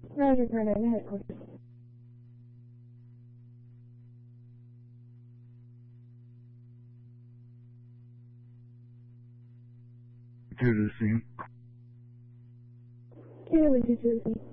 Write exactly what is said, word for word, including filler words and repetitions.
Roger, Grenada headquarters. To the scene. Carolyn to the scene.